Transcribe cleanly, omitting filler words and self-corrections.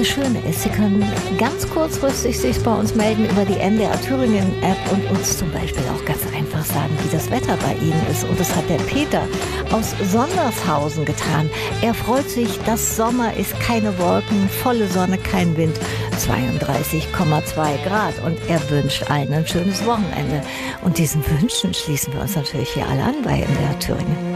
das Schöne ist, Sie können ganz kurzfristig sich bei uns melden über die NDR Thüringen App und uns zum Beispiel auch ganz einfach sagen, wie das Wetter bei Ihnen ist. Und das hat der Peter aus Sondershausen getan. Er freut sich, dass Sommer ist, keine Wolken, volle Sonne, kein Wind, 32,2 Grad. Und er wünscht allen ein schönes Wochenende. Und diesen Wünschen schließen wir uns natürlich hier alle an bei NDR Thüringen.